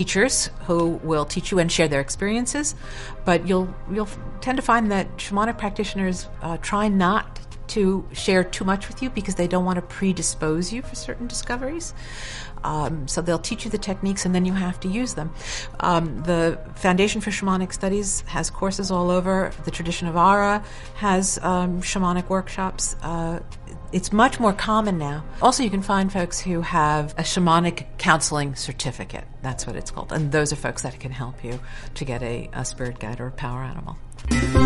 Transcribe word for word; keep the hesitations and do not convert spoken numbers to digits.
teachers who will teach you and share their experiences, but you'll you'll tend to find that shamanic practitioners uh, try not to share too much with you because they don't want to predispose you for certain discoveries. Um, so they'll teach you the techniques and then you have to use them. Um, the Foundation for Shamanic Studies has courses all over. The Tradition of Ara has um, shamanic workshops. Uh, it's much more common now. Also, you can find folks who have a shamanic counseling certificate. That's what it's called. And those are folks that can help you to get a, a spirit guide or a power animal.